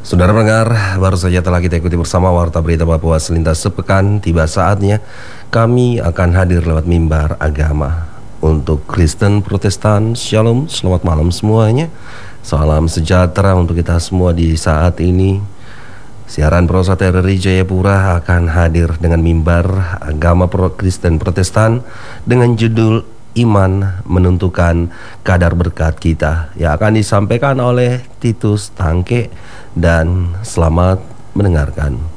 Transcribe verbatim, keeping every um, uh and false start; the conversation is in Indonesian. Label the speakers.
Speaker 1: Saudara pendengar, baru saja telah kita ikuti bersama Warta Berita Papua Selintas Sepekan. Tiba saatnya kami akan hadir lewat mimbar agama. Untuk Kristen Protestan, Shalom, selamat malam semuanya. Salam sejahtera untuk kita semua di saat ini. Siaran Prosat R R I Jayapura akan hadir dengan mimbar agama Pro Kristen Protestan dengan judul Iman Menentukan Kadar Berkat Kita, yang akan disampaikan oleh Titus Tangke, dan selamat mendengarkan.